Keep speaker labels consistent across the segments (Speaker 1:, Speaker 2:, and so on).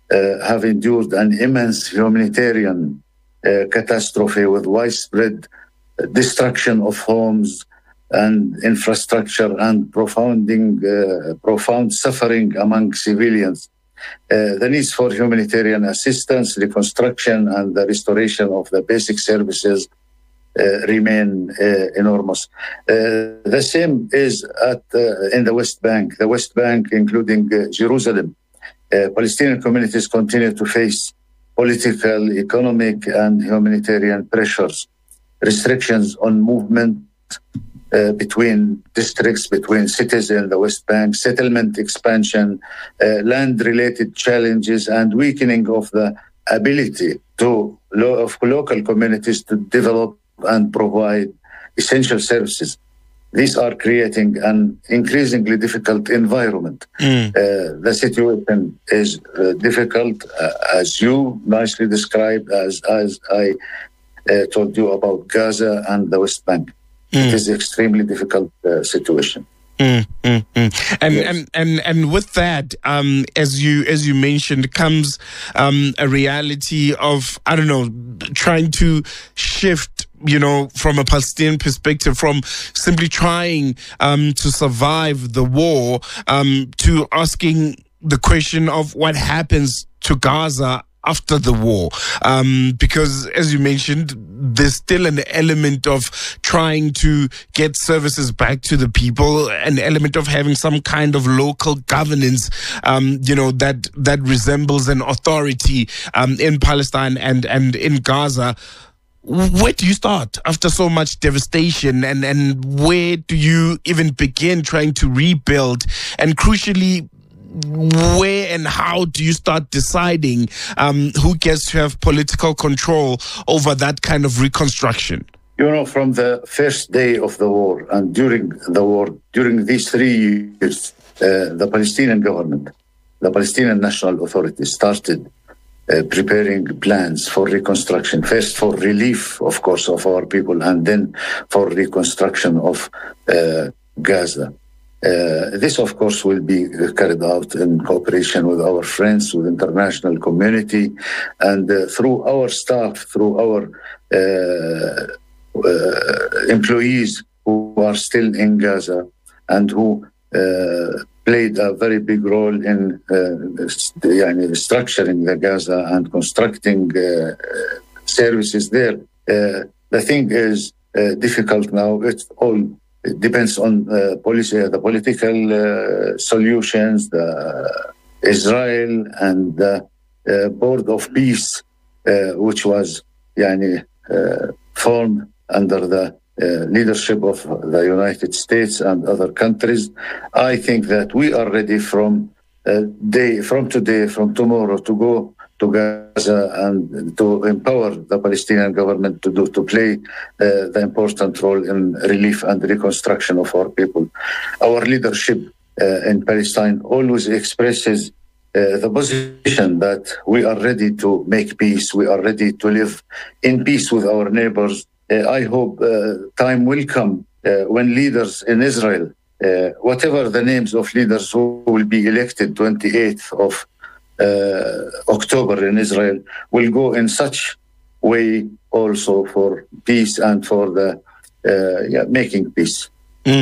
Speaker 1: have endured an immense humanitarian catastrophe with widespread destruction of homes and infrastructure and profound suffering among civilians. The needs for humanitarian assistance, reconstruction, and the restoration of the basic services remain enormous. The same is in the West Bank. The West Bank, including Jerusalem, Palestinian communities continue to face political, economic, and humanitarian pressures, restrictions on movement between districts, between cities in the West Bank, settlement expansion, land-related challenges, and weakening of the ability of local communities to develop and provide essential services. These are creating an increasingly difficult environment. The situation is difficult, as you nicely described, as I told you about Gaza and the West Bank. It is an extremely difficult situation.
Speaker 2: And with that, as you mentioned, comes a reality of, I don't know, trying to shift, from a Palestinian perspective, from simply trying to survive the war to asking the question of what happens to Gaza after the war, because as you mentioned, there's still an element of trying to get services back to the people, an element of having some kind of local governance, that resembles an authority in Palestine and in Gaza. Where do you start after so much devastation, and where do you even begin trying to rebuild? And crucially, where and how do you start deciding who gets to have political control over that kind of reconstruction?
Speaker 1: From the first day of the war and during the war, during these 3 years, the Palestinian government, the Palestinian National Authority started preparing plans for reconstruction, first for relief, of course, of our people, and then for reconstruction of Gaza. This, of course, will be carried out in cooperation with our friends, with international community, and through our staff, through our employees who are still in Gaza and who played a very big role in structuring the Gaza and constructing services there. The thing is difficult now. It depends on policy, the political solutions, the Israel and the Board of Peace, which was formed under the leadership of the United States and other countries. I think that we are ready from tomorrow to go to Gaza and to empower the Palestinian government to play the important role in relief and reconstruction of our people. Our leadership in Palestine always expresses the position that we are ready to make peace. We are ready to live in peace with our neighbors. I hope time will come when leaders in Israel, whatever the names of leaders who will be elected 28th of October in Israel, will go in such way also for peace and for the making peace.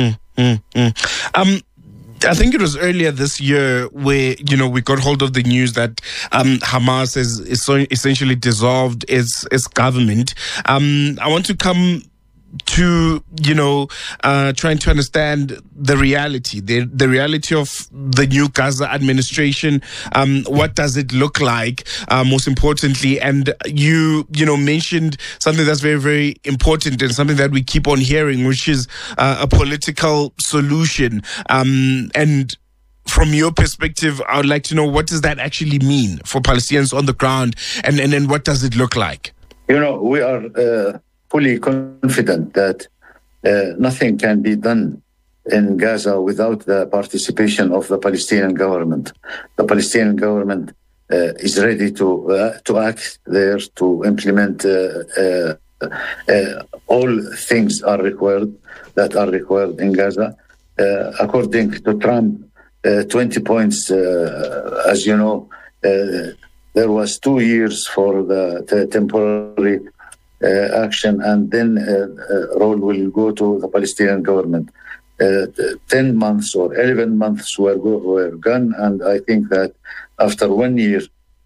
Speaker 2: I think it was earlier this year where, we got hold of the news that Hamas has essentially dissolved its government. I want to come to, trying to understand the reality of the new Gaza administration. What does it look like, most importantly? And you mentioned something that's very, very important and something that we keep on hearing, which is a political solution. And from your perspective, I would like to know, what does that actually mean for Palestinians on the ground, and what does it look like?
Speaker 1: We are fully confident that nothing can be done in Gaza without the participation of the Palestinian government. The Palestinian government is ready to act there, to implement all things that are required in Gaza. According to Trump, 20 points, as you know, there was 2 years for the temporary action, and then role will go to the Palestinian government. 10 months or 11 months were gone, and I think that after 1 year,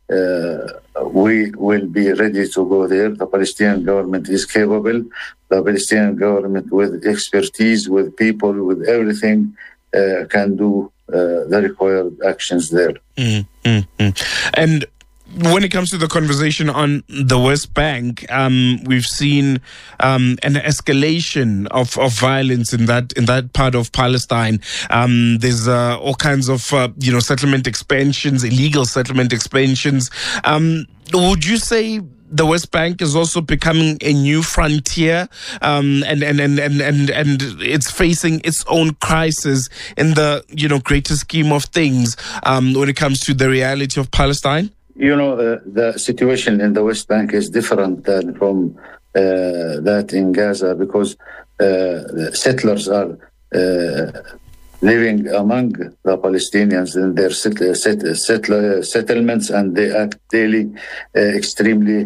Speaker 1: we will be ready to go there. The Palestinian government is capable. The Palestinian government with expertise, with people, with everything, can do the required actions there.
Speaker 2: And when it comes to the conversation on the West Bank, we've seen an escalation of violence in that part of Palestine. There's all kinds of settlement expansions, illegal settlement expansions. Would you say the West Bank is also becoming a new frontier, and it's facing its own crisis in the greater scheme of things when it comes to the reality of Palestine?
Speaker 1: The situation in the West Bank is different than from that in Gaza, because the settlers are living among the Palestinians in their settlements, and they act daily extremely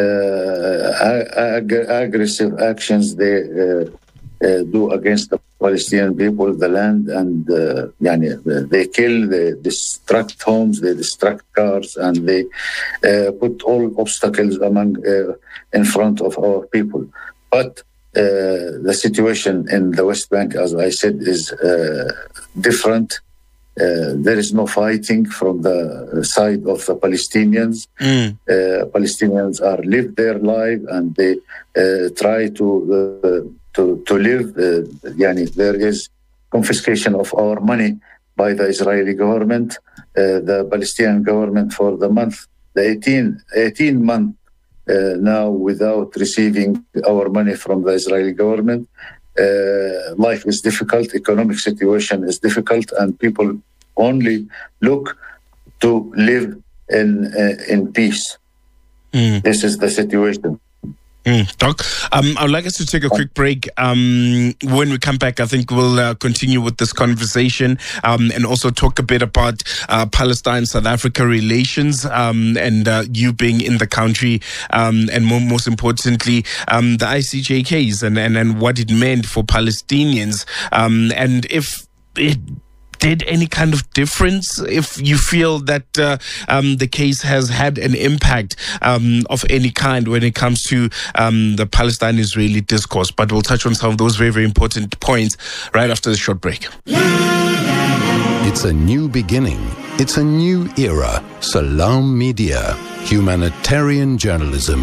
Speaker 1: aggressive actions they do against the Palestinian people, the land, and they kill, they destruct homes, they destruct cars, and they put all obstacles in front of our people. But the situation in the West Bank, as I said, is different. There is no fighting from the side of the Palestinians. Palestinians are live their life, and they try to live. There is confiscation of our money by the Israeli government. The Palestinian government for the 18 month now without receiving our money from the Israeli government. Life is difficult, economic situation is difficult, and people only look to live in peace. This is the situation.
Speaker 2: Doc, I'd like us to take a quick break. When we come back, I think we'll continue with this conversation and also talk a bit about Palestine-South Africa relations and you being in the country and most importantly, the ICJ case and what it meant for Palestinians and if it did any kind of difference, if you feel that the case has had an impact of any kind when it comes to the Palestine-Israeli discourse. But we'll touch on some of those very, very important points right after the short break.
Speaker 3: It's a new beginning. It's a new era. Salam Media, humanitarian journalism.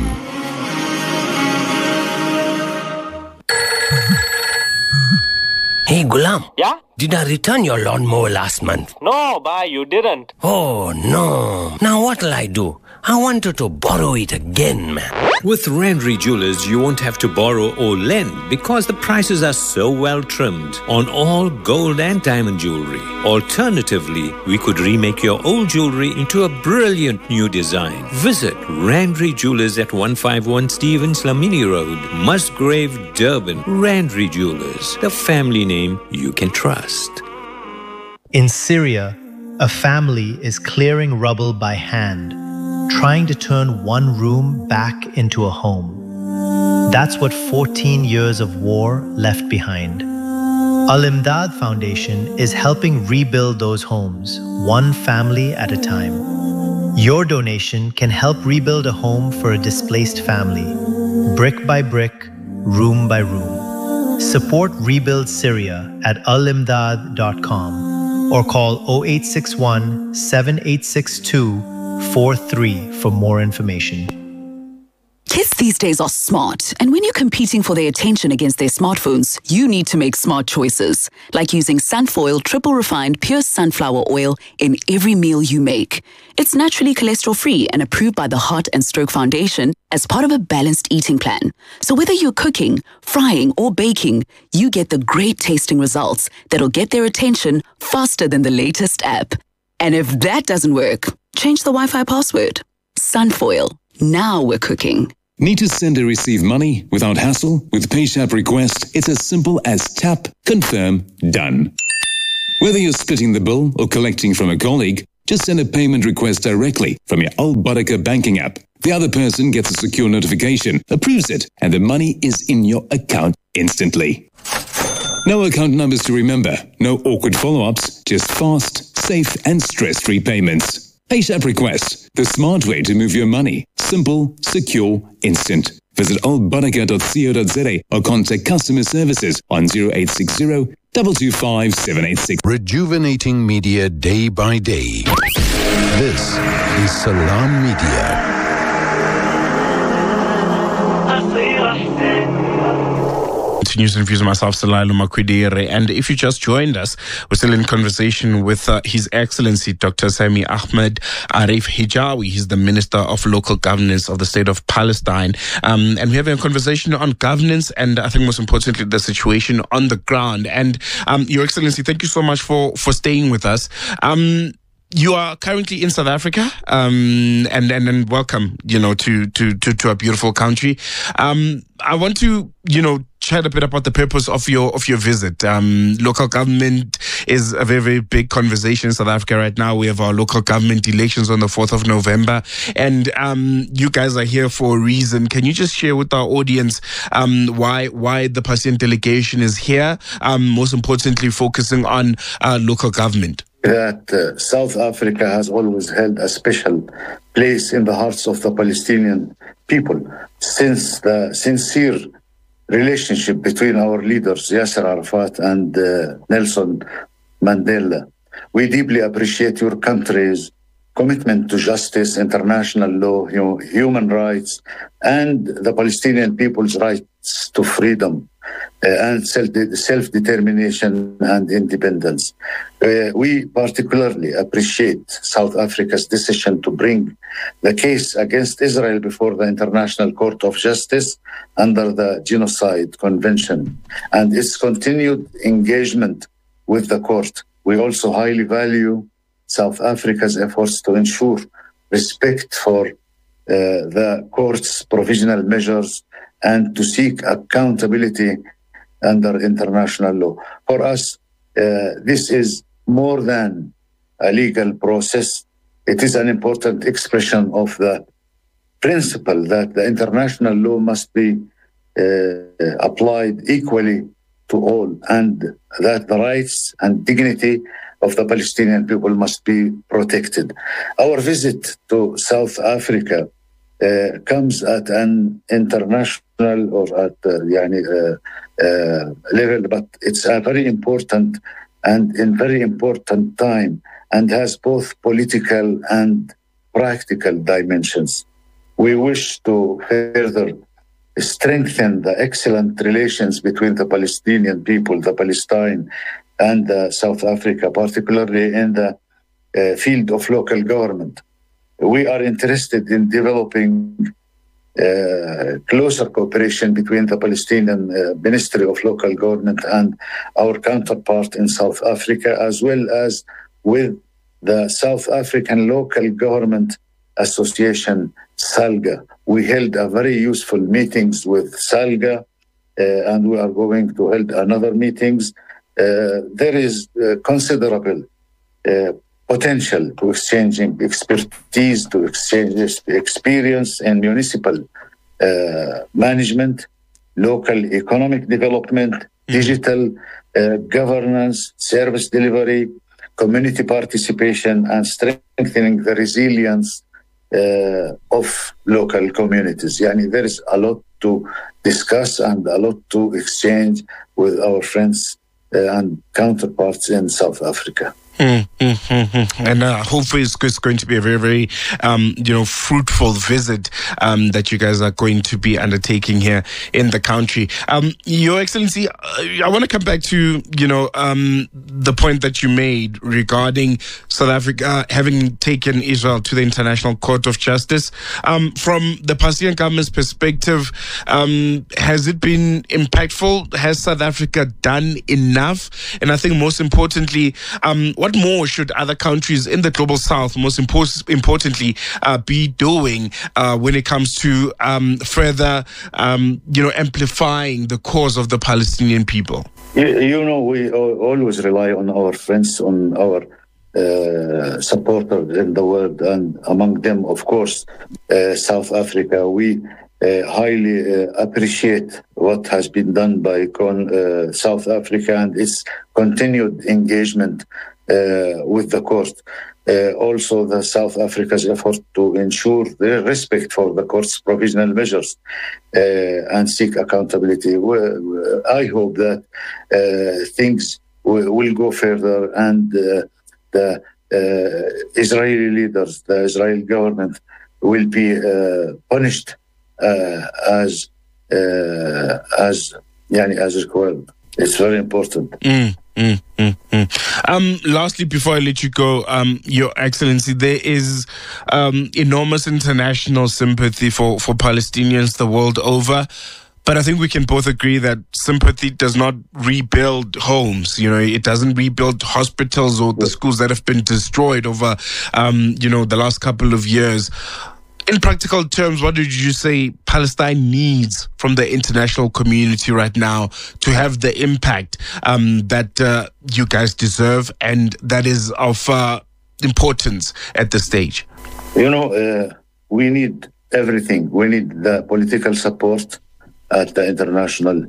Speaker 4: Hey, Gulam.
Speaker 5: Yeah?
Speaker 4: Did I return your lawnmower last month?
Speaker 5: No, bhai, you didn't.
Speaker 4: Oh, no. Now what'll I do? I wanted to borrow it again, man.
Speaker 6: With Randry Jewelers, you won't have to borrow or lend because the prices are so well trimmed on all gold and diamond jewelry. Alternatively, we could remake your old jewelry into a brilliant new design. Visit Randry Jewelers at 151 Stevens Lamini Road, Musgrave, Durban. Randry Jewelers, the family name you can trust.
Speaker 7: In Syria, a family is clearing rubble by hand, trying to turn one room back into a home. That's what 14 years of war left behind. Al-Imdad Foundation is helping rebuild those homes, one family at a time. Your donation can help rebuild a home for a displaced family, brick by brick, room by room. Support Rebuild Syria at alimdad.com or call 0861 7862 43 for more information.
Speaker 8: Kids these days are smart, and when you're competing for their attention against their smartphones, you need to make smart choices, like using Sunfoil triple refined pure sunflower oil in every meal you make. It's naturally cholesterol-free and approved by the Heart and Stroke Foundation as part of a balanced eating plan. So whether you're cooking, frying, or baking, you get the great tasting results that'll get their attention faster than the latest app. And if that doesn't work, change the Wi-Fi password. Sunfoil. Now we're cooking.
Speaker 9: Need to send or receive money without hassle? With PayShap Request, it's as simple as tap, confirm, done. Whether you're splitting the bill or collecting from a colleague, Just send a payment request directly from your Al Barakah banking app. The other person gets a secure notification, approves it, and the money is in your account instantly. No account numbers to remember, no awkward follow-ups, just fast, safe, and stress-free payments. PayShap Request, the smart way to move your money. Simple, secure, instant. Visit albarakah.co.za or contact customer services on 0860 225 786.
Speaker 3: Rejuvenating media day by day. This is Salam Media.
Speaker 2: News and views of myself, Salalu Makwidire. And if you just joined us, we're still in conversation with His Excellency Dr. Sami Ahmed Arif Hijawi. He's the Minister of Local Governance of the State of Palestine. And we're having a conversation on governance and I think most importantly, the situation on the ground. And Your Excellency, thank you so much for staying with us. You are currently in South Africa, and welcome, to a beautiful country. I want to, chat a bit about the purpose of your visit. Local government is a very, very big conversation in South Africa right now. We have our local government elections on the 4th of November, and you guys are here for a reason. Can you just share with our audience why the Palestinian delegation is here? Most importantly, focusing on local government.
Speaker 1: That South Africa has always held a special place in the hearts of the Palestinian people since the sincere relationship between our leaders, Yasser Arafat and Nelson Mandela. We deeply appreciate your country's commitment to justice, international law, human rights, and the Palestinian people's rights to freedom and self-determination and independence. We particularly appreciate South Africa's decision to bring the case against Israel before the International Court of Justice under the Genocide Convention and its continued engagement with the court. We also highly value South Africa's efforts to ensure respect for the court's provisional measures and to seek accountability under international law. For us, this is more than a legal process. It is an important expression of the principle that the international law must be applied equally to all, and that the rights and dignity of the Palestinian people must be protected. Our visit to South Africa comes at an international or at level, but it's a very important and in very important time and has both political and practical dimensions. We wish to further strengthen the excellent relations between the Palestinian people, the Palestine, and South Africa, particularly in the field of local government. We are interested in developing closer cooperation between the Palestinian Ministry of Local Government and our counterpart in South Africa, as well as with the South African Local Government Association, SALGA. We held a very useful meetings with SALGA, and we are going to hold another meetings. There is considerable potential to exchanging expertise, to exchange experience in municipal management, local economic development, digital governance, service delivery, community participation, and strengthening the resilience of local communities. There is a lot to discuss and a lot to exchange with our friends and counterparts in South Africa.
Speaker 2: And hopefully it's going to be a very, very, fruitful visit that you guys are going to be undertaking here in the country. Your Excellency, I want to come back to, the point that you made regarding South Africa having taken Israel to the International Court of Justice. From the Palestinian government's perspective, has it been impactful? Has South Africa done enough? And I think most importantly, what more should other countries in the global south, most importantly, be doing when it comes to further, amplifying the cause of the Palestinian people?
Speaker 1: We always rely on our friends, on our supporters in the world, and among them, of course, South Africa. We highly appreciate what has been done by South Africa and its continued engagement with the court. Also, the South Africa's effort to ensure the respect for the court's provisional measures and seek accountability. I hope that things will go further, and the Israeli leaders, the Israeli government, will be punished as required. It's very important.
Speaker 2: Lastly, before I let you go, Your Excellency, there is enormous international sympathy for Palestinians the world over. But I think we can both agree that sympathy does not rebuild homes. You know, it doesn't rebuild hospitals or the schools that have been destroyed over, the last couple of years. In practical terms, what did you say Palestine needs from the international community right now to have the impact that you guys deserve and that is of importance at this stage?
Speaker 1: We need everything. We need the political support at the international,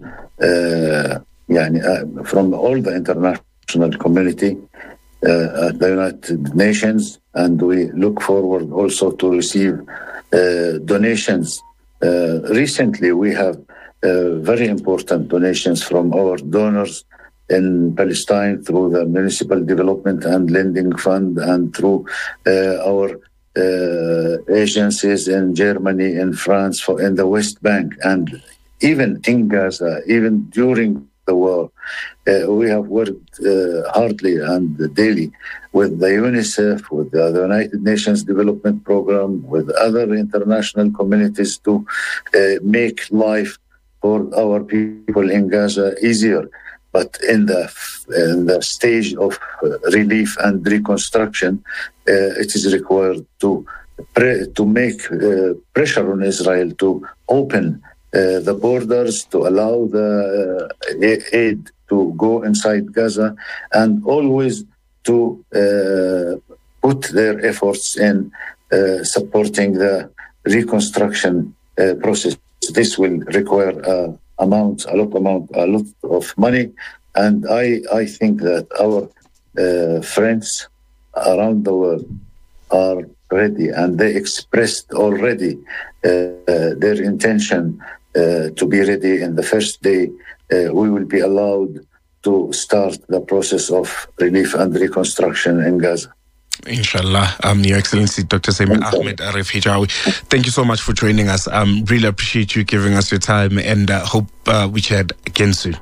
Speaker 1: from all the international community, at the United Nations, and we look forward also to receive donations. Recently, we have very important donations from our donors in Palestine through the Municipal Development and Lending Fund and through our agencies in Germany, in France, in the West Bank, and even in Gaza, even during the war. We have worked hardly and daily with the UNICEF, with the United Nations Development Program, with other international communities to make life for our people in Gaza easier. But in the stage of relief and reconstruction, it is required to make pressure on Israel to open the borders, to allow the aid to go inside Gaza, and always to put their efforts in supporting the reconstruction process. This will require a lot of money, and I think that our friends around the world are ready, and they expressed already their intention to be ready in the first day. We will be allowed to start the process of relief and reconstruction in Gaza.
Speaker 2: Inshallah. Your Excellency, Dr. Samer Ahmed Arif Hijawi, thank you so much for joining us. Really appreciate you giving us your time, and hope we chat again soon.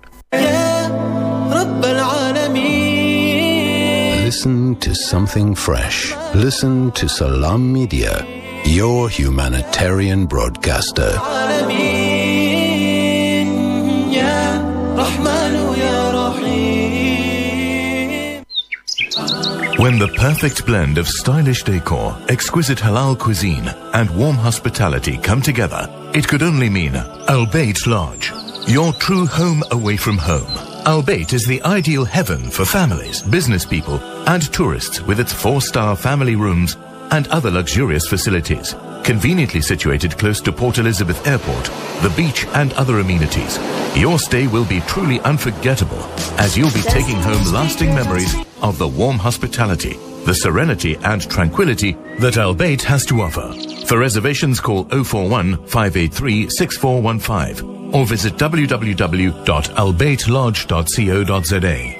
Speaker 3: Listen to something fresh. Listen to Salam Media, your humanitarian broadcaster.
Speaker 5: When the perfect blend of stylish decor, exquisite halal cuisine, and warm hospitality come together, it could only mean Al Bayt Lodge, your true home away from home. Al Bayt is the ideal heaven for families, business people, and tourists, with its 4-star family rooms and other luxurious facilities. Conveniently situated close to Port Elizabeth Airport, the beach, and other amenities, your stay will be truly unforgettable, as you'll be taking home lasting memories of the warm hospitality, the serenity and tranquility that Al Bayt has to offer. For reservations, call 041 583 6415 or visit www.albaytlodge.co.za.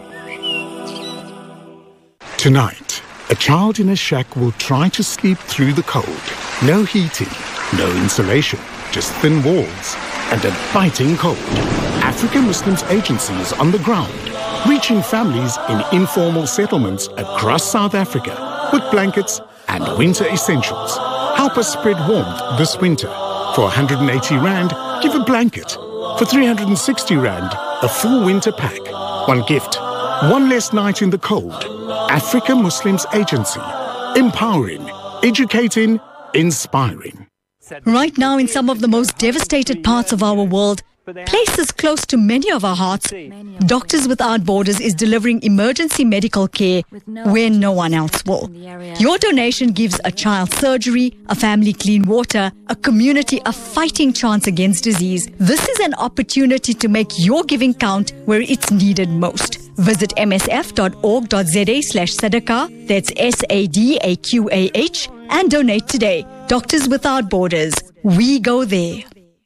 Speaker 10: Tonight, a child in a shack will try to sleep through the cold. No heating, no insulation, just thin walls and a biting cold. African Muslims Agency is on the ground, reaching families in informal settlements across South Africa with blankets and winter essentials. Help us spread warmth this winter. For 180 Rand, give a blanket. For 360 Rand, a full winter pack. One gift, one less night in the cold. African Muslims Agency. Empowering, educating, inspiring.
Speaker 11: Right now, in some of the most devastated parts of our world, Places close to many of our hearts, Doctors Without Borders is delivering emergency medical care where no one else will. Your donation gives a child surgery, a family clean water, a community a fighting chance against disease. This is an opportunity to make your giving count where it's needed most. Visit msf.org.za/sadaqah, that's SADAQAH, and donate today. Doctors Without Borders. We go there.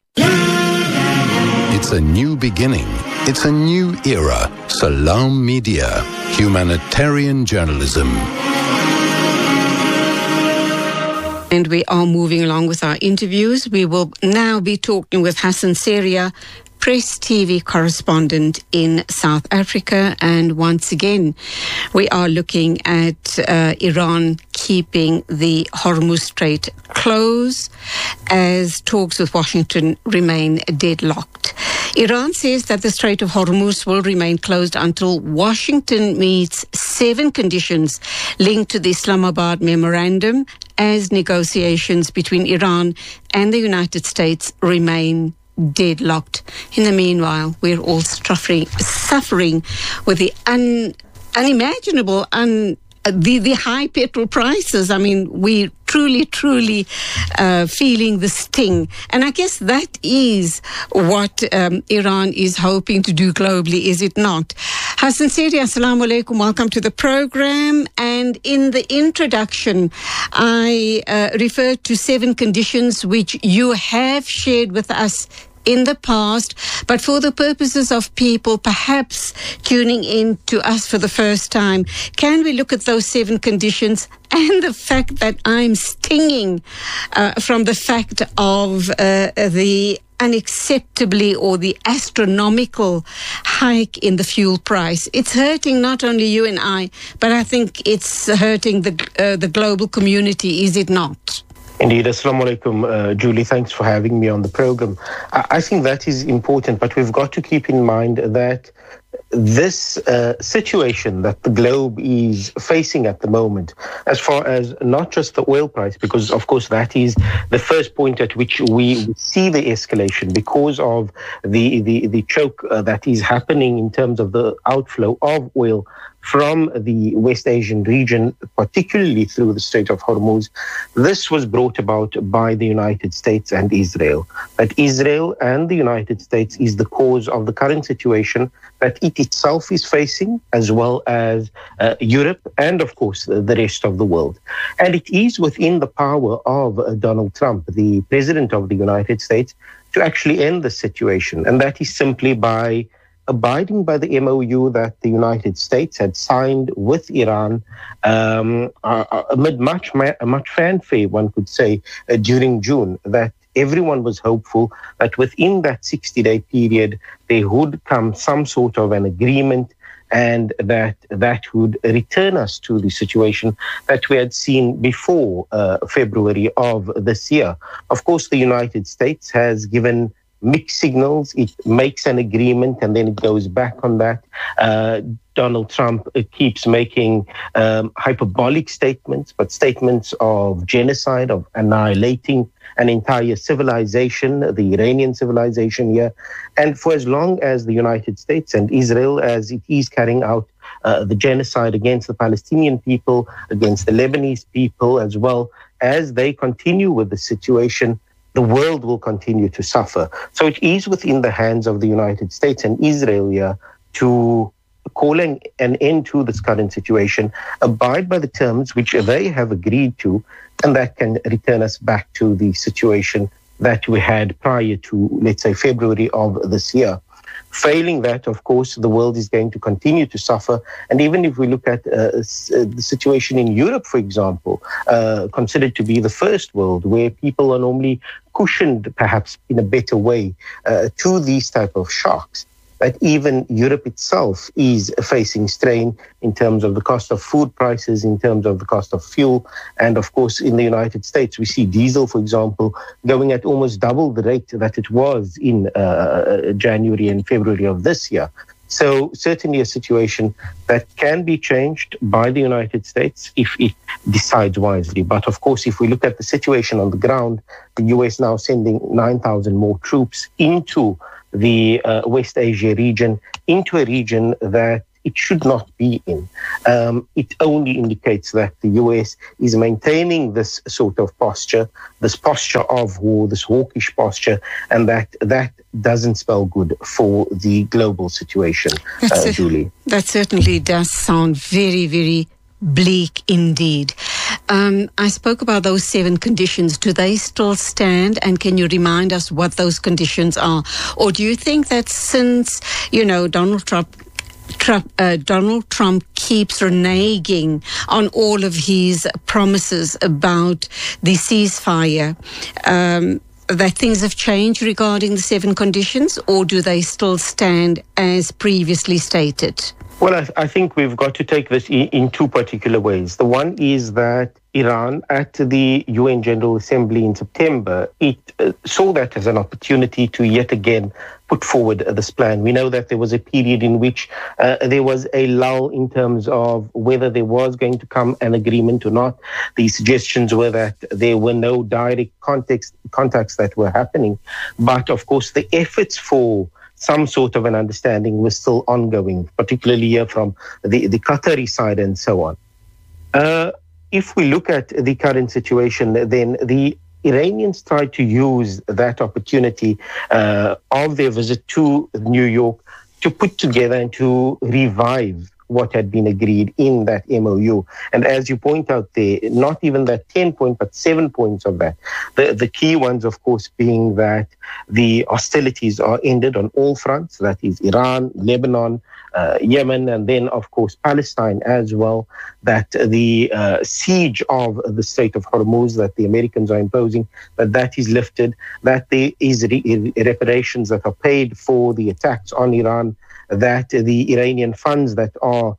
Speaker 3: It's a new beginning. It's a new era. Salam Media. Humanitarian journalism.
Speaker 12: And we are moving along with our interviews. We will now be talking with Hassan Seria, Press TV correspondent in South Africa. And once again, we are looking at Iran keeping the Hormuz Strait closed as talks with Washington remain deadlocked. Iran says that the Strait of Hormuz will remain closed until Washington meets 7 conditions linked to the Islamabad Memorandum as negotiations between Iran and the United States remain deadlocked. In the meanwhile, we're all suffering with the unimaginable, the high petrol prices. I mean, we truly feeling the sting. And I guess that is what Iran is hoping to do globally, is it not? Hassan Seria, assalamu alaikum. Welcome to the program. And in the introduction, I referred to 7 conditions which you have shared with us in the past, but for the purposes of people perhaps tuning in to us for the first time, can we look at those 7 conditions and the fact that I'm stinging from the fact of the unacceptably or the astronomical hike in the fuel price? It's hurting not only you and I, but I think it's hurting the global community, is it not?
Speaker 13: Indeed. Assalamu alaikum, Julie. Thanks for having me on the program. I think that is important, but we've got to keep in mind that this situation that the globe is facing at the moment, as far as not just the oil price, because of course that is the first point at which we see the escalation because of the choke that is happening in terms of the outflow of oil from the West Asian region, particularly through the Strait of Hormuz. This was brought about by the United States and Israel. That Israel and the United States is the cause of the current situation that it itself is facing, as well as Europe and, of course, the rest of the world. And it is within the power of Donald Trump, the President of the United States, to actually end the situation. And that is simply by abiding by the MOU that the United States had signed with Iran amid much fanfare, one could say, during June, that everyone was hopeful that within that 60-day period, there would come some sort of an agreement and that would return us to the situation that we had seen before February of this year. Of course, the United States has given mixed signals. It makes an agreement and then it goes back on that. Donald Trump keeps making hyperbolic statements, but statements of genocide, of annihilating an entire civilization, the Iranian civilization here. And for as long as the United States and Israel, as it is carrying out the genocide against the Palestinian people, against the Lebanese people, as well as they continue with the situation, the world will continue to suffer. So it is within the hands of the United States and Israel here to call an end to this current situation, abide by the terms which they have agreed to, and that can return us back to the situation that we had prior to, let's say, February of this year. Failing that, of course, the world is going to continue to suffer. And even if we look at the situation in Europe, for example, considered to be the first world, where people are normally cushioned, perhaps in a better way, to these type of shocks, that even Europe itself is facing strain in terms of the cost of food prices, in terms of the cost of fuel. And of course, in the United States, we see diesel, for example, going at almost double the rate that it was in January and February of this year. So certainly a situation that can be changed by the United States if it decides wisely. But of course, if we look at the situation on the ground, the US now sending 9,000 more troops into the West Asia region into a region that it should not be in. It only indicates that the US is maintaining this sort of posture, this posture of war, this hawkish posture, and that doesn't spell good for the global situation, Julie.
Speaker 12: That certainly does sound very, very bleak indeed. I spoke about those 7 conditions. Do they still stand? And can you remind us what those conditions are? Or do you think that since, Donald Trump keeps reneging on all of his promises about the ceasefire, that things have changed regarding the 7 conditions, or do they still stand as previously stated?
Speaker 13: Well, I think we've got to take this in 2 particular ways. The one is that Iran, at the UN General Assembly in September, it saw that as an opportunity to yet again put forward this plan. We know that there was a period in which there was a lull in terms of whether there was going to come an agreement or not. The suggestions were that there were no direct contacts that were happening. But, of course, the efforts for some sort of an understanding was still ongoing, particularly here from the Qatari side and so on. If we look at the current situation, then the Iranians tried to use that opportunity of their visit to New York to put together and to revive what had been agreed in that MOU. And as you point out there, not even that 10 point, but 7 points of that. The key ones, of course, being that the hostilities are ended on all fronts, that is Iran, Lebanon, Yemen, and then, of course, Palestine as well, that the siege of the Strait of Hormuz that the Americans are imposing, that is lifted, that there is reparations that are paid for the attacks on Iran, that the Iranian funds that are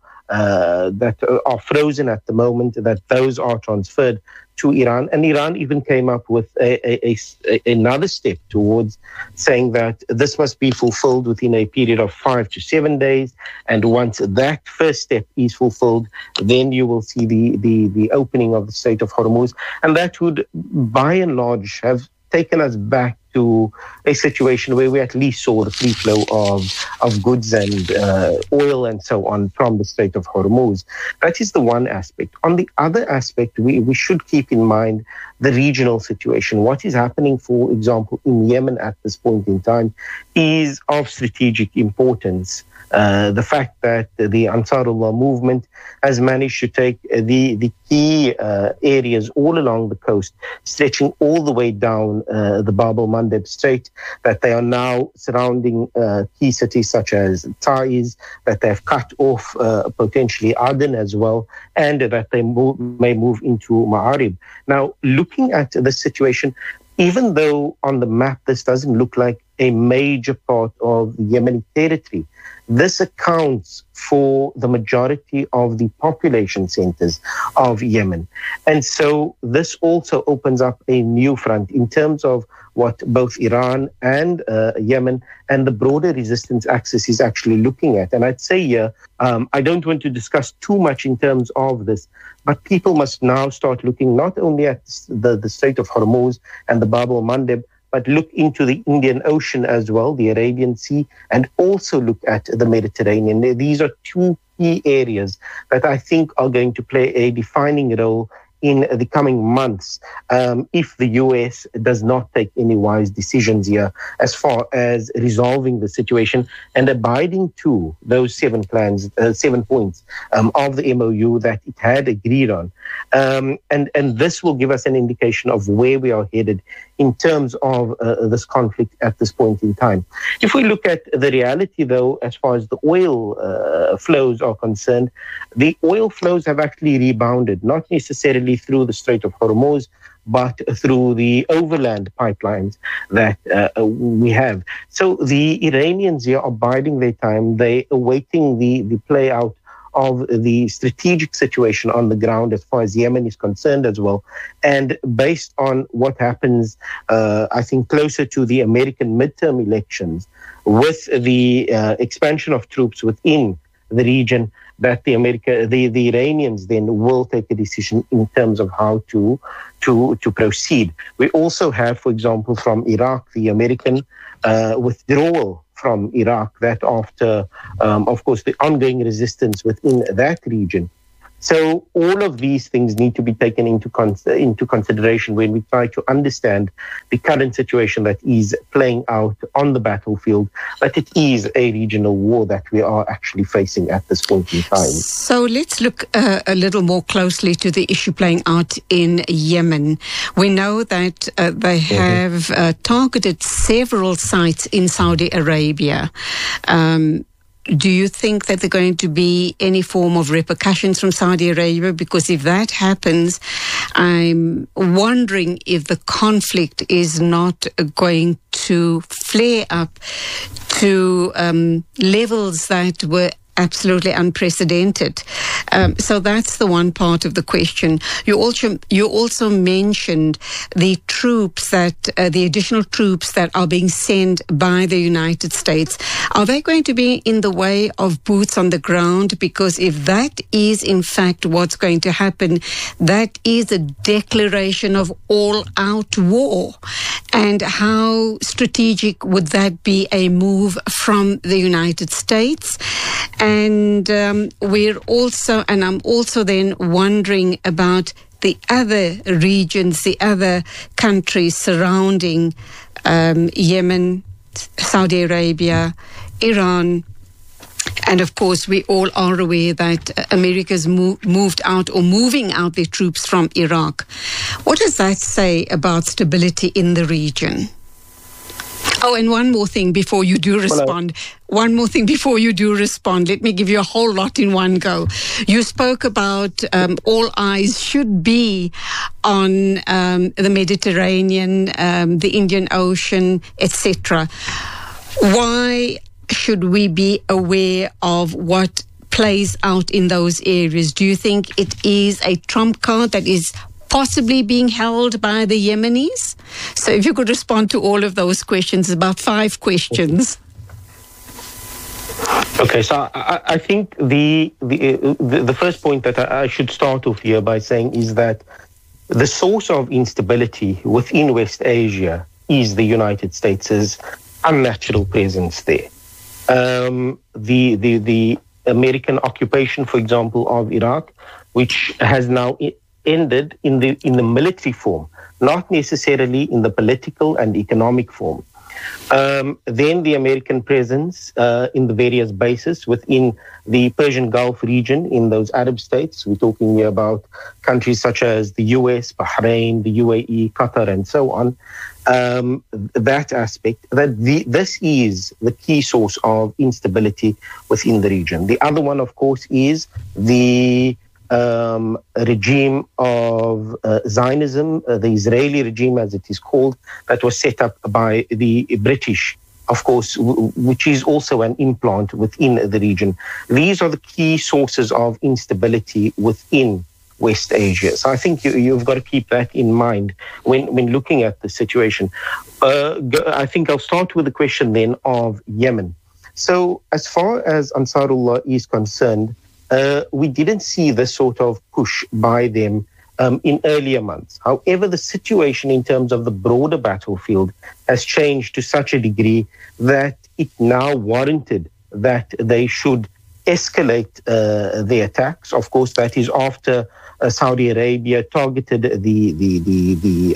Speaker 13: frozen at the moment, that those are transferred to Iran. And Iran even came up with another step towards saying that this must be fulfilled within a period of 5 to 7 days. And once that first step is fulfilled, then you will see the opening of the Strait of Hormuz. And that would, by and large, have taken us back to a situation where we at least saw the free flow of goods and oil and so on from the Strait of Hormuz. That is the one aspect. On the other aspect, we should keep in mind the regional situation. What is happening, for example, in Yemen at this point in time is of strategic importance. The fact that the Ansarullah movement has managed to take the key areas all along the coast, stretching all the way down the Bab el-Mandeb Strait, that they are now surrounding key cities such as Taiz, that they have cut off potentially Aden as well, and that they may move into Ma'arib. Now, looking at the situation, even though on the map this doesn't look like a major part of the Yemeni territory, this accounts for the majority of the population centers of Yemen. And so this also opens up a new front in terms of what both Iran and Yemen and the broader resistance axis is actually looking at. And I'd say here, I don't want to discuss too much in terms of this, but people must now start looking not only at the Strait of Hormuz and the Bab el-Mandeb, but look into the Indian Ocean as well, the Arabian Sea, and also look at the Mediterranean. These are 2 key areas that I think are going to play a defining role in the coming months if the US does not take any wise decisions here as far as resolving the situation and abiding to those 7 points of the MOU that it had agreed on. And this will give us an indication of where we are headed in terms of this conflict at this point in time. If we look at the reality, though, as far as the oil flows are concerned, the oil flows have actually rebounded, not necessarily through the Strait of Hormuz, but through the overland pipelines that we have. So the Iranians here are biding their time. They're awaiting the play out of the strategic situation on the ground as far as Yemen is concerned as well. And based on what happens, I think, closer to the American midterm elections, with the expansion of troops within the region, that the Iranians then will take a decision in terms of how to proceed. We also have, for example, from Iraq, the American withdrawal from Iraq, that after, of course, the ongoing resistance within that region. So all of these things need to be taken into consideration when we try to understand the current situation that is playing out on the battlefield, that it is a regional war that we are actually facing at this point in time.
Speaker 12: So let's look a little more closely to the issue playing out in Yemen. We know that they have targeted several sites in Saudi Arabia. Do you think that there are going to be any form of repercussions from Saudi Arabia? Because if that happens, I'm wondering if the conflict is not going to flare up to levels that were absolutely unprecedented. So that's the one part of the question. You also mentioned the troops the additional troops that are being sent by the United States. Are they going to be in the way of boots on the ground? Because if that is in fact what's going to happen, that is a declaration of all-out war. And how strategic would that be a move from the United States? And I'm also then wondering about the other regions, the other countries surrounding Yemen, Saudi Arabia, Iran. And of course, we all are aware that America's moved out or moving out their troops from Iraq. What does that say about stability in the region? Oh, and one more thing before you do respond. Let me give you a whole lot in one go. You spoke about all eyes should be on the Mediterranean, the Indian Ocean, etc. Why should we be aware of what plays out in those areas? Do you think it is a trump card that is possibly being held by the Yemenis? So if you could respond to all of those questions, about 5 questions.
Speaker 13: Okay, so I think the first point that I should start off here by saying is that the source of instability within West Asia is the United States' unnatural presence there. The American occupation, for example, of Iraq, which has now ended in the military form, not necessarily in the political and economic form. Then the American presence in the various bases within the Persian Gulf region in those Arab states. We're talking here about countries such as the US, Bahrain, the UAE, Qatar, and so on. That aspect, this is the key source of instability within the region. The other one, of course, is the regime of Zionism, the Israeli regime as it is called, that was set up by the British, of course, which is also an implant within the region. These are the key sources of instability within West Asia. So I think you've got to keep that in mind when looking at the situation. I think I'll start with the question then of Yemen. So as far as Ansarullah is concerned, we didn't see this sort of push by them in earlier months. However, the situation in terms of the broader battlefield has changed to such a degree that it now warranted that they should escalate the attacks. Of course, that is after Saudi Arabia targeted the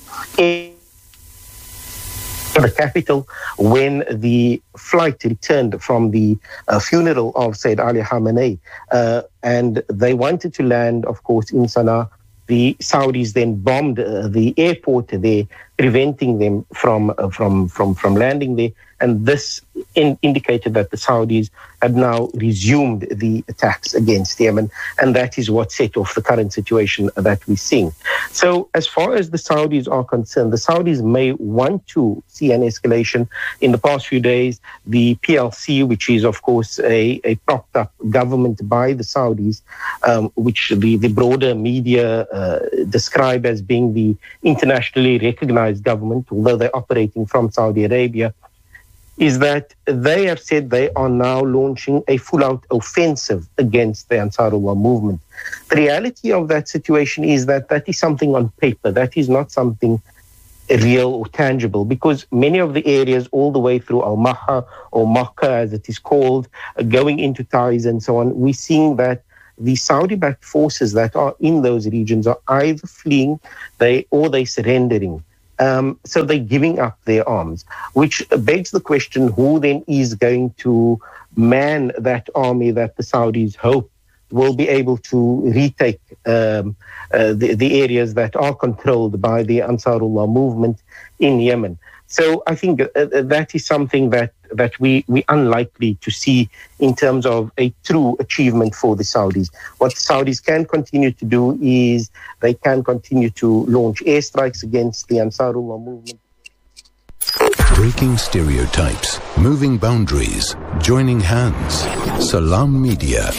Speaker 13: capital when the flight returned from the funeral of Sayyid Ali Khamenei, and they wanted to land, of course, in Sana'a. The Saudis then bombed the airport there, preventing them from landing there. And this indicated that the Saudis had now resumed the attacks against Yemen. And that is what set off the current situation that we're seeing. So as far as the Saudis are concerned, the Saudis may want to see an escalation. In the past few days, the PLC, which is, of course, a propped up government by the Saudis, which the broader media describe as being the internationally recognized government, although they're operating from Saudi Arabia, is that they have said they are now launching a full-out offensive against the Ansarullah movement. The reality of that situation is that that is something on paper. That is not something real or tangible, because many of the areas all the way through Al-Maha or Makkah, as it is called, going into Taiz and so on, we're seeing that the Saudi-backed forces that are in those regions are either fleeing or they're surrendering. So they're giving up their arms, which begs the question, who then is going to man that army that the Saudis hope will be able to retake the areas that are controlled by the Ansarullah movement in Yemen. So I think that is something that we unlikely to see in terms of a true achievement for the Saudis. What the Saudis can continue to do is they can continue to launch airstrikes against the Ansarullah movement.
Speaker 3: Breaking stereotypes, moving boundaries, joining hands. Salam Media.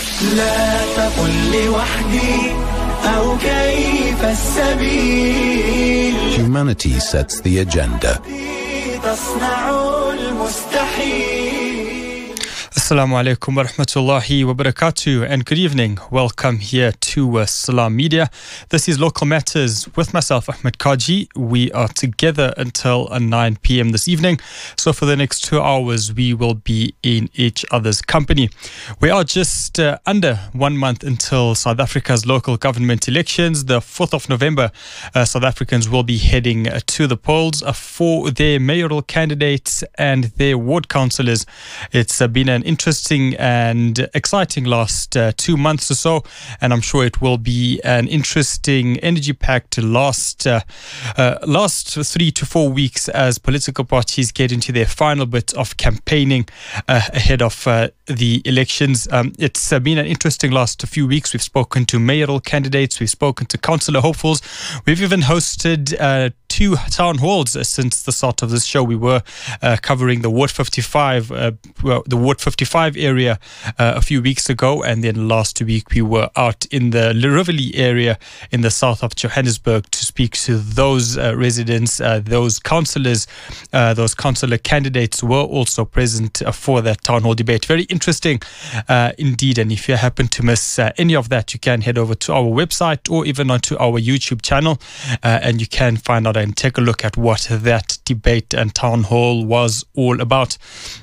Speaker 3: Humanity sets the agenda.
Speaker 14: Assalamu alaikum wa rahmatullahi wa barakatuh, and good evening. Welcome here to Salam Media. This is Local Matters with myself, Ahmed Kaji. We are together until 9 p.m. this evening. So for the next 2 hours, we will be in each other's company. We are just under 1 month until South Africa's local government elections. The 4th of November, South Africans will be heading to the polls for their mayoral candidates and their ward councillors. It's been an interesting and exciting last 2 months or so, and I'm sure it will be an interesting, energy-packed last 3 to 4 weeks as political parties get into their final bit of campaigning ahead of the elections. It's been an interesting last few weeks. We've spoken to mayoral candidates, we've spoken to councillor hopefuls, we've even hosted 2 town halls since the start of this show. We were covering the Ward 55 area a few weeks ago, and then last week we were out in the Rivoli area in the south of Johannesburg to speak to those residents, those councillors, those councillor candidates were also present for that town hall debate. Very interesting indeed, and if you happen to miss any of that, you can head over to our website or even onto our YouTube channel, and you can find out and take a look at what that debate and town hall was all about.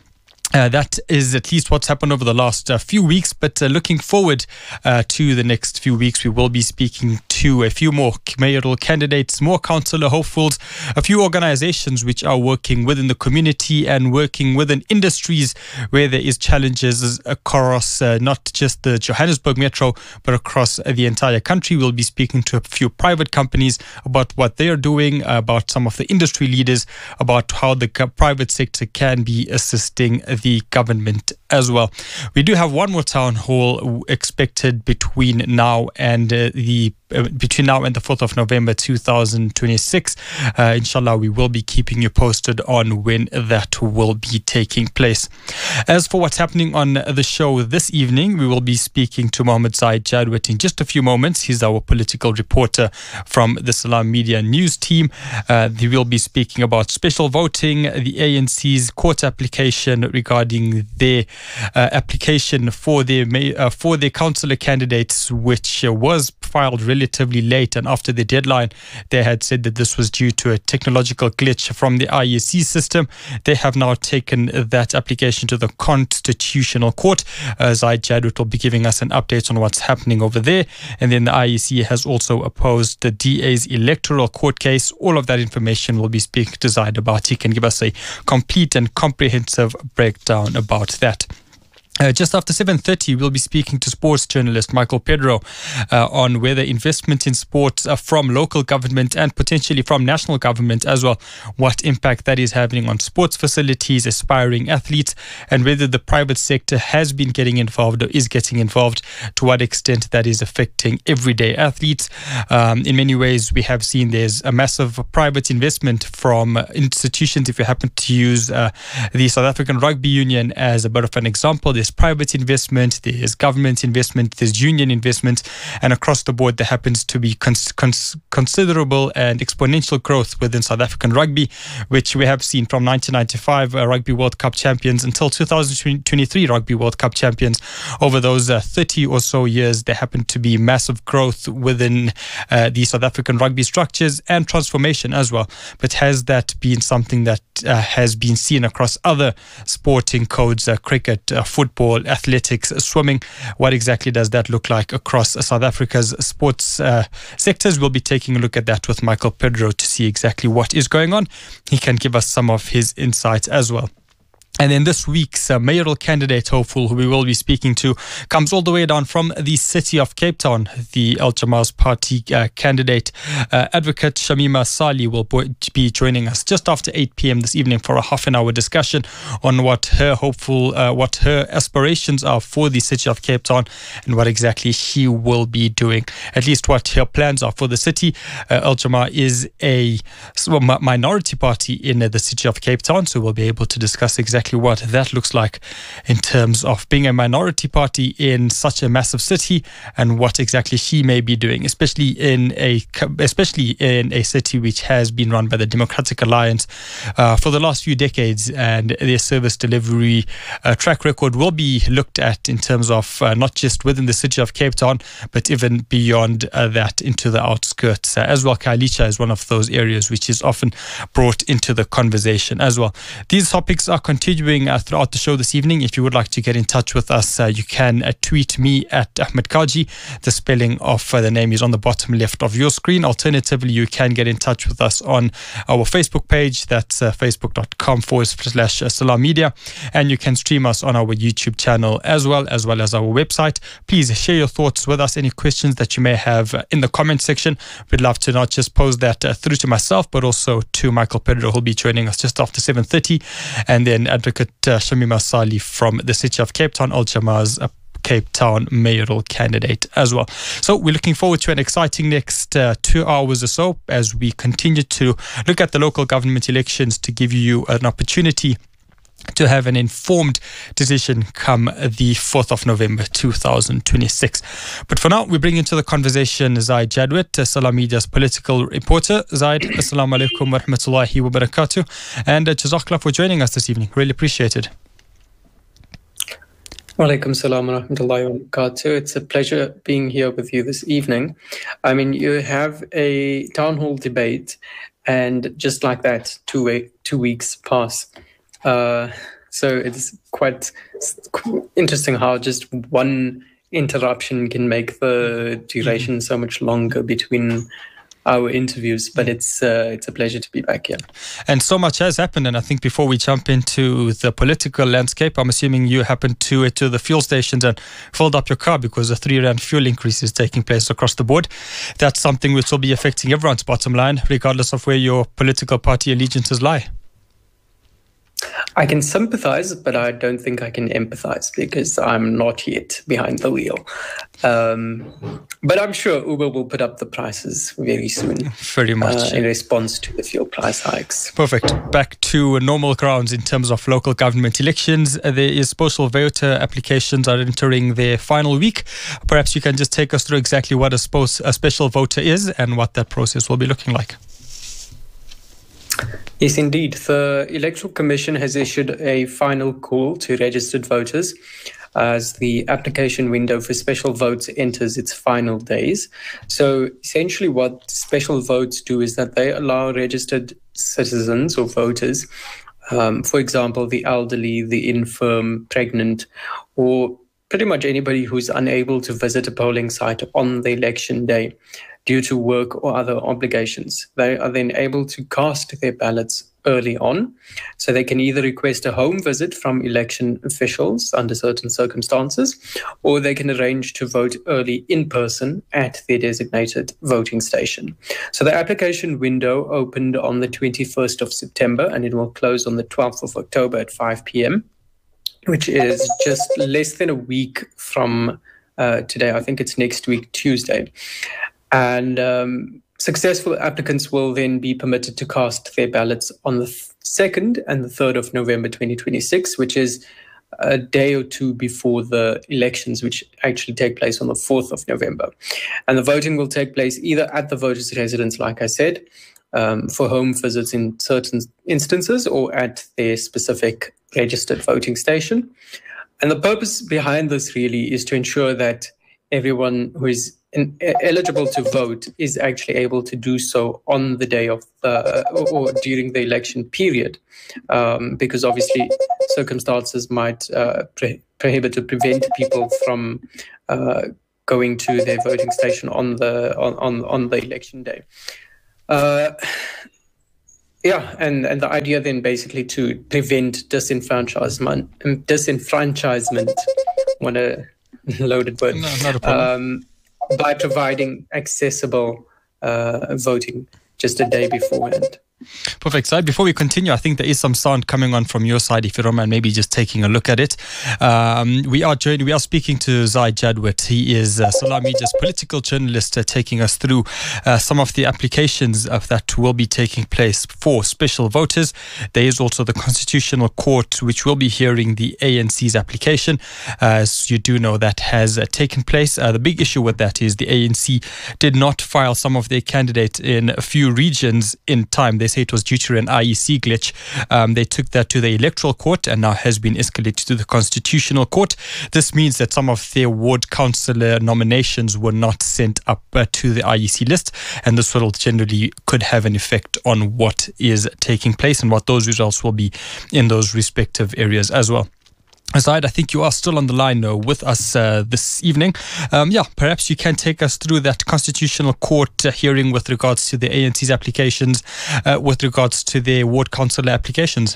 Speaker 14: That is at least what's happened over the last few weeks, but looking forward to the next few weeks, we will be speaking to a few more mayoral candidates, more councillor hopefuls, a few organizations which are working within the community and working within industries where there is challenges across not just the Johannesburg metro, but across the entire country. We'll be speaking to a few private companies about what they are doing, about some of the industry leaders, about how the private sector can be assisting the government as well. We do have one more town hall expected between now and the 4th of November 2026. Inshallah, we will be keeping you posted on when that will be taking place. As for what's happening on the show this evening, we will be speaking to Mohammed Zaid Jadwat in just a few moments. He's our political reporter from the Salam Media news team. He will be speaking about special voting, the ANC's court application regarding their application for their councillor candidates, which was filed relatively late, and after the deadline they had said that this was due to a technological glitch from the IEC system. They have now taken that application to the Constitutional Court. Zaid Jadwat will be giving us an update on what's happening over there, and then the IEC has also opposed the DA's electoral court case. All of that information will be speaking to Zaid about. He can give us a complete and comprehensive breakdown about that. Just after 7:30, we'll be speaking to sports journalist Michael Pedro on whether investment in sports from local government and potentially from national government as well, what impact that is having on sports facilities, aspiring athletes, and whether the private sector has been getting involved or is getting involved, to what extent that is affecting everyday athletes. In many ways, we have seen there's a massive private investment from institutions. If you happen to use the South African Rugby Union as a bit of an example, there's there's private investment, there's government investment, there's union investment, and across the board there happens to be considerable and exponential growth within South African rugby, which we have seen from 1995 Rugby World Cup champions until 2023 Rugby World Cup champions. Over those 30 or so years, there happened to be massive growth within the South African rugby structures and transformation as well. But has that been something that has been seen across other sporting codes, cricket, football, athletics, swimming? What exactly does that look like across South Africa's sports sectors? We'll be taking a look at that with Michael Pedro to see exactly what is going on. He can give us some of his insights as well. And then this week's mayoral candidate hopeful, who we will be speaking to, comes all the way down from the city of Cape Town. The Al Jamaah's party candidate, Advocate Shamima Sali, will be joining us just after 8 p.m. this evening for a half-an-hour discussion on what her aspirations are for the city of Cape Town and what exactly she will be doing, at least what her plans are for the city. Al Jamaah is a minority party in the city of Cape Town, so we'll be able to discuss exactly what that looks like in terms of being a minority party in such a massive city and what exactly she may be doing, especially in a city which has been run by the Democratic Alliance for the last few decades, and their service delivery track record will be looked at in terms of not just within the city of Cape Town, but even beyond that into the outskirts as well. Khayelitsha is one of those areas which is often brought into the conversation as well. These topics are continuing throughout the show this evening. If you would like to get in touch with us, you can tweet me at Ahmed Kaji. The spelling of the name is on the bottom left of your screen. Alternatively, you can get in touch with us on our Facebook page. That's facebook.com/Salam Media. And you can stream us on our YouTube channel as well as our website. Please share your thoughts with us, any questions that you may have in the comment section. We'd love to not just pose that through to myself, but also to Michael Pedro, who'll be joining us just after 7:30. And then Advocate Shamima Sali from the city of Cape Town, Al Jamaah's Cape Town mayoral candidate as well. So we're looking forward to an exciting next 2 hours or so as we continue to look at the local government elections to give you an opportunity to have an informed decision come the 4th of November 2026. But for now, we bring into the conversation Zaid Jadwat, Salam Media's political reporter. Zaid, assalamu alaikum wa rahmatullahi wa barakatuh. And jazakallah for joining us this evening. Really appreciate it.
Speaker 15: Wa alaikum salam wa rahmatullahi wa barakatuh. It's a pleasure being here with you this evening. I mean, you have a town hall debate, and just like that, 2 weeks pass. So it's quite interesting how just one interruption can make the duration so much longer between our interviews, but it's a pleasure to be back here.
Speaker 14: And so much has happened, and I think before we jump into the political landscape, I'm assuming you happened to the fuel stations and filled up your car because the 3 rand fuel increase is taking place across the board. That's something which will be affecting everyone's bottom line, regardless of where your political party allegiances lie.
Speaker 15: I can sympathize, but I don't think I can empathize because I'm not yet behind the wheel. But I'm sure Uber will put up the prices very soon.
Speaker 14: Very much.
Speaker 15: In response to the fuel price hikes.
Speaker 14: Perfect. Back to normal grounds in terms of local government elections. There is postal voter applications are entering their final week. Perhaps you can just take us through exactly what a special voter is and what that process will be looking like.
Speaker 15: Yes, indeed. The Electoral Commission has issued a final call to registered voters as the application window for special votes enters its final days. So essentially what special votes do is that they allow registered citizens or voters, for example, the elderly, the infirm, pregnant, or pretty much anybody who's unable to visit a polling site on the election day due to work or other obligations. They are then able to cast their ballots early on. So they can either request a home visit from election officials under certain circumstances, or they can arrange to vote early in person at their designated voting station. So the application window opened on the 21st of September and it will close on the 12th of October at 5 p.m., which is just less than a week from today. I think it's next week, Tuesday. And successful applicants will then be permitted to cast their ballots on the 2nd and the 3rd of November 2026, which is a day or two before the elections, which actually take place on the 4th of November. And the voting will take place either at the voters' residence, like I said, for home visits in certain instances, or at their specific registered voting station. And the purpose behind this really is to ensure that everyone who is eligible to vote is actually able to do so on the day of or during the election period, because obviously circumstances might prohibit or prevent people from going to their voting station on the election day. And the idea then basically to prevent disenfranchisement. What a loaded word.
Speaker 14: No, not a problem.
Speaker 15: By providing accessible voting just a day beforehand.
Speaker 14: Perfect. Said, before we continue, I think there is some sound coming on from your side, if you don't mind maybe just taking a look at it. We are speaking to Zaid Jadwat. He is Salam Media's political journalist, taking us through some of the applications that will be taking place for special voters. There is also the Constitutional Court, which will be hearing the ANC's application. As you do know, that has taken place. The big issue with that is the ANC did not file some of their candidates in a few regions in time. They say it was due to an IEC glitch. They took that to the Electoral Court and now has been escalated to the Constitutional Court. This means that some of their ward councillor nominations were not sent up to the IEC list, and this will generally could have an effect on what is taking place and what those results will be in those respective areas as well. Zaid, I think you are still on the line with us this evening. Perhaps you can take us through that Constitutional Court hearing with regards to the ANC's applications, with regards to their ward councillor applications.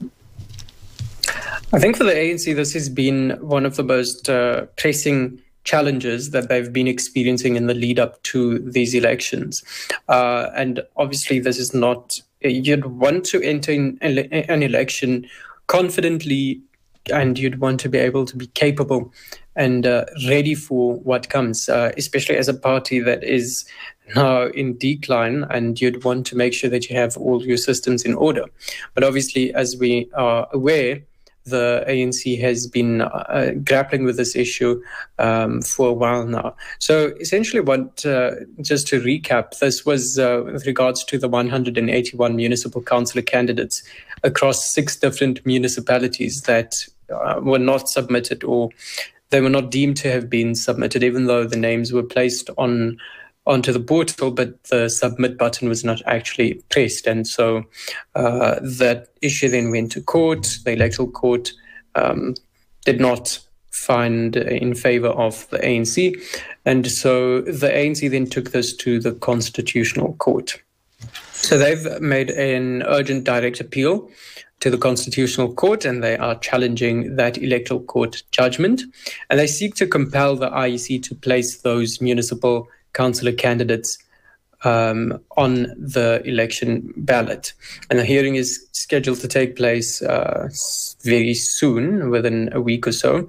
Speaker 15: I think for the ANC, this has been one of the most pressing challenges that they've been experiencing in the lead up to these elections. And obviously, this is not, you'd want to enter an election confidently, and you'd want to be able to be capable and ready for what comes, especially as a party that is now in decline, and you'd want to make sure that you have all your systems in order. But obviously, as we are aware, the ANC has been grappling with this issue for a while now. So essentially just to recap, this was with regards to the 181 municipal councillor candidates across 6 different municipalities that were not submitted, or they were not deemed to have been submitted, even though the names were placed onto the portal, but the submit button was not actually pressed. And so that issue then went to court. The Electoral Court did not find in favor of the ANC. And so the ANC then took this to the Constitutional Court. So they've made an urgent direct appeal to the Constitutional Court, and they are challenging that Electoral Court judgment. And they seek to compel the IEC to place those municipal councillor candidates on the election ballot. And the hearing is scheduled to take place very soon, within a week or so.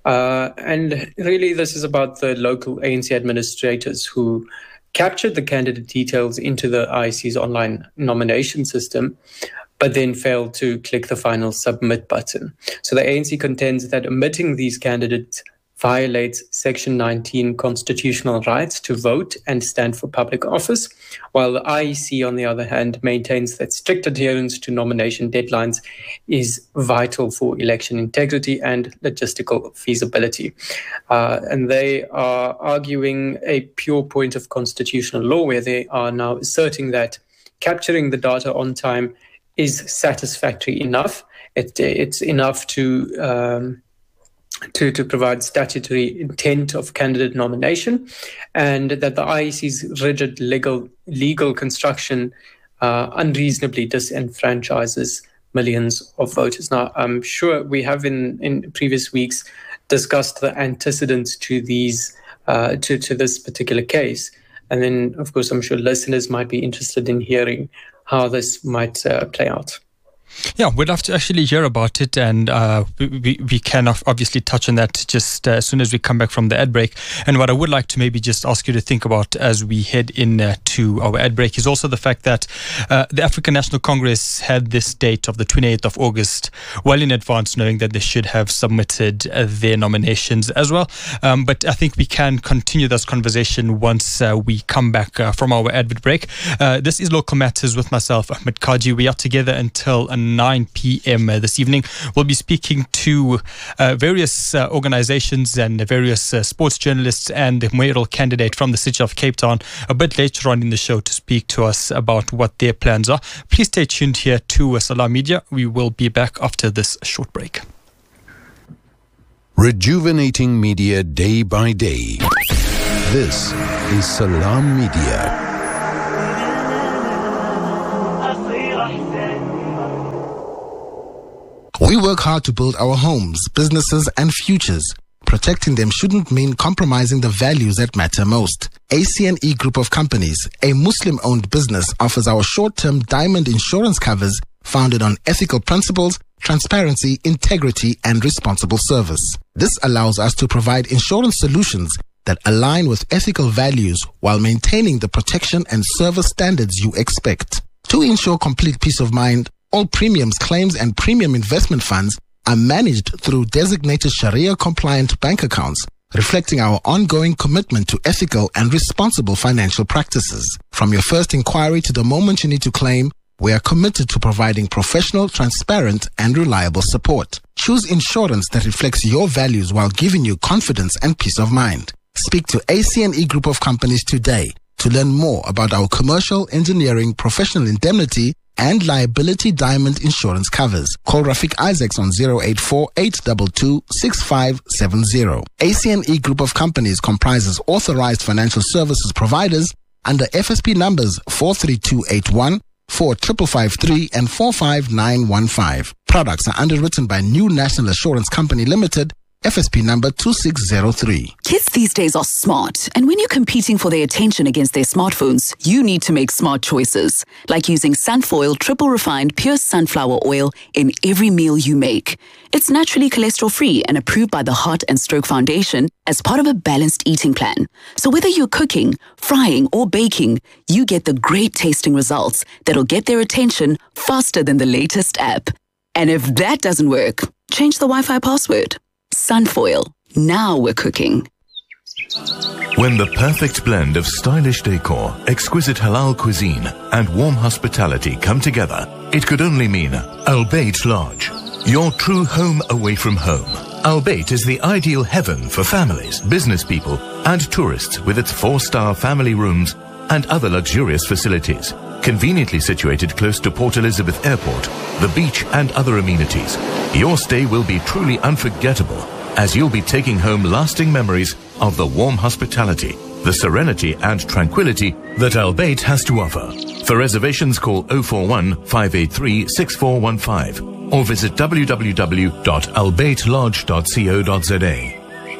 Speaker 15: And really, this is about the local ANC administrators who captured the candidate details into the IEC's online nomination system, but then failed to click the final submit button. So the ANC contends that omitting these candidates violates Section 19 constitutional rights to vote and stand for public office, while the IEC, on the other hand, maintains that strict adherence to nomination deadlines is vital for election integrity and logistical feasibility. And they are arguing a pure point of constitutional law, where they are now asserting that capturing the data on time is satisfactory enough. It's enough to provide statutory intent of candidate nomination, and that the IEC's rigid legal construction unreasonably disenfranchises millions of voters. Now, I'm sure we have in previous weeks discussed the antecedents to these to this particular case, and then, of course, I'm sure listeners might be interested in hearing how this might play out.
Speaker 14: Yeah, we'd love to actually hear about it, and we can obviously touch on that just as soon as we come back from the ad break. And what I would like to maybe just ask you to think about as we head in to our ad break is also the fact that the African National Congress had this date of the 28th of August well in advance, knowing that they should have submitted their nominations as well. But I think we can continue this conversation once we come back from our ad break. This is Local Matters with myself, Ahmed Kaji. We are together until 9 p.m. This evening. We'll be speaking to various organizations and various sports journalists and the mayoral candidate from the city of Cape Town a bit later on in the show to speak to us about what their plans are. Please stay tuned here to Salam Media. We will be back after this short break.
Speaker 3: Rejuvenating media day by day. This is Salam Media.
Speaker 16: We work hard to build our homes, businesses, and futures. Protecting them shouldn't mean compromising the values that matter most. ACNE Group of Companies, a Muslim-owned business, offers our short-term diamond insurance covers founded on ethical principles, transparency, integrity, and responsible service. This allows us to provide insurance solutions that align with ethical values while maintaining the protection and service standards you expect. To ensure complete peace of mind, all premiums, claims, and premium investment funds are managed through designated Sharia-compliant bank accounts, reflecting our ongoing commitment to ethical and responsible financial practices. From your first inquiry to the moment you need to claim, we are committed to providing professional, transparent, and reliable support. Choose insurance that reflects your values while giving you confidence and peace of mind. Speak to ACNE Group of Companies today to learn more about our commercial, engineering, professional indemnity, and liability diamond insurance covers. Call Rafiq Isaacs on 084-822-6570. ACNE Group of Companies comprises authorized financial services providers under FSP numbers 43281, 4553, and 45915. Products are underwritten by New National Assurance Company Limited, FSP number 2603.
Speaker 8: Kids these days are smart, and when you're competing for their attention against their smartphones, you need to make smart choices, like using Sunfoil triple refined pure sunflower oil in every meal you make. It's naturally cholesterol-free and approved by the Heart and Stroke Foundation as part of a balanced eating plan. So whether you're cooking, frying, or baking, you get the great tasting results that'll get their attention faster than the latest app. And if that doesn't work, change the Wi-Fi password. Sunfoil. Now we're cooking.
Speaker 5: When the perfect blend of stylish decor, exquisite halal cuisine, and warm hospitality come together, it could only mean Al Bayt Lodge, your true home away from home. Al Bayt is the ideal heaven for families, business people, and tourists with its 4-star family rooms and other luxurious facilities. Conveniently situated close to Port Elizabeth Airport, the beach, and other amenities, your stay will be truly unforgettable, as you'll be taking home lasting memories of the warm hospitality, the serenity and tranquility that Al Bayt has to offer. For reservations, call 041-583-6415 or visit www.albaytlodge.co.za.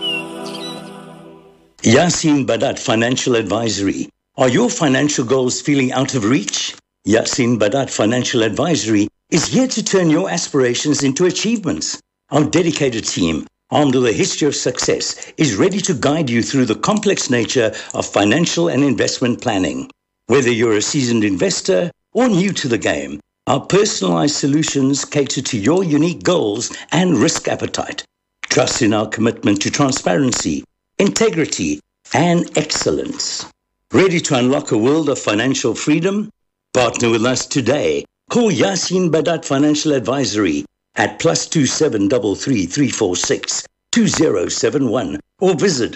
Speaker 17: Yasin Badat Financial Advisory. Are your financial goals feeling out of reach? Yasin Badat Financial Advisory is here to turn your aspirations into achievements. Our dedicated team, armed with a history of success, is ready to guide you through the complex nature of financial and investment planning. Whether you're a seasoned investor or new to the game, our personalized solutions cater to your unique goals and risk appetite. Trust in our commitment to transparency, integrity, and excellence. Ready to unlock a world of financial freedom? Partner with us today. Call Yasin Badat Financial Advisory at +27 33 346 2071 or visit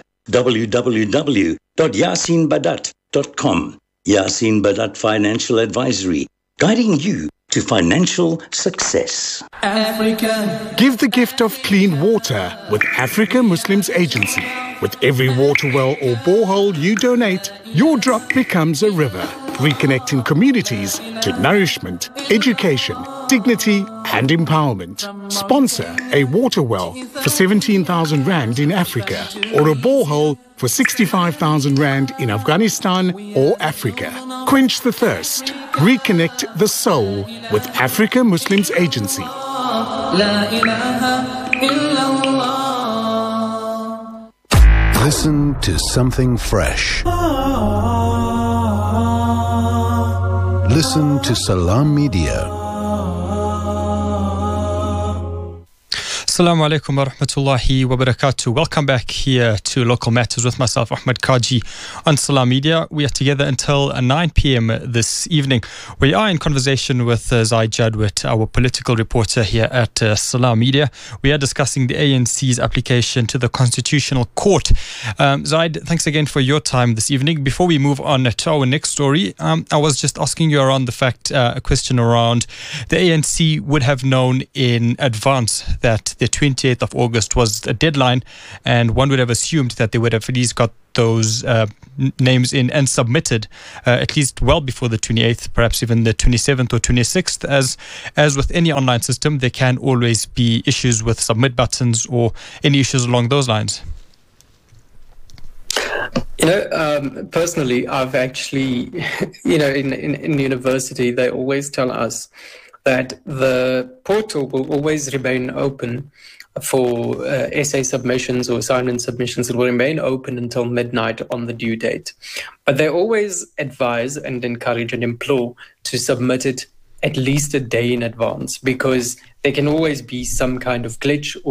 Speaker 17: www.yasinbadat.com. Yasin Badat Financial Advisory, guiding you to financial success.
Speaker 10: Africa. Give the gift of clean water with Africa Muslims Agency. With every water well or borehole you donate, your drop becomes a river, reconnecting communities to nourishment, education, dignity and empowerment. Sponsor a water well for 17,000 Rand in Africa or a borehole for 65,000 Rand in Afghanistan or Africa. Quench the thirst. Reconnect the soul with Africa Muslims Agency.
Speaker 3: Listen to something fresh. Listen to Salam Media.
Speaker 14: Assalamu alaikum wa rahmatullahi wa barakatuh. Welcome back here to Local Matters with myself, Ahmed Kaji, on Salam Media. We are together until 9 p.m. this evening. We are in conversation with Zaid Jadwat, our political reporter here at Salam Media. We are discussing the ANC's application to the Constitutional Court. Zaid, thanks again for your time this evening. Before we move on to our next story, I was just asking you around the fact, a question around the ANC would have known in advance that the 28th of August was a deadline, and one would have assumed that they would have at least got those names in and submitted at least well before the 28th, perhaps even the 27th or 26th. As with any online system, there can always be issues with submit buttons or any issues along those lines.
Speaker 15: Personally, I've actually, in university, they always tell us that the portal will always remain open for essay submissions or assignment submissions. It will remain open until midnight on the due date. But they always advise and encourage and implore to submit it at least a day in advance, because there can always be some kind of glitch or